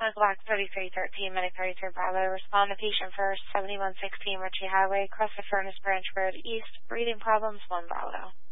Black 3313, Medic 33 Bravo. Respond to patient first, 7116 Ritchie Highway, across the Furnace Branch Road East. Breathing problems, 1 Bravo.